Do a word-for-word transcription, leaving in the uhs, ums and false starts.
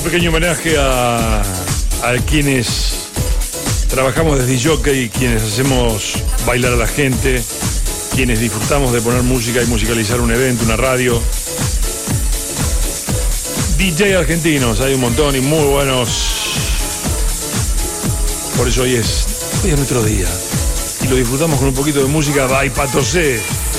pequeño homenaje a, a quienes trabajamos desde jockey, quienes hacemos bailar a la gente, quienes disfrutamos de poner música y musicalizar un evento, una radio. D J argentinos, hay un montón y muy buenos. Por eso hoy es, hoy es nuestro día. Y lo disfrutamos con un poquito de música by Pato C.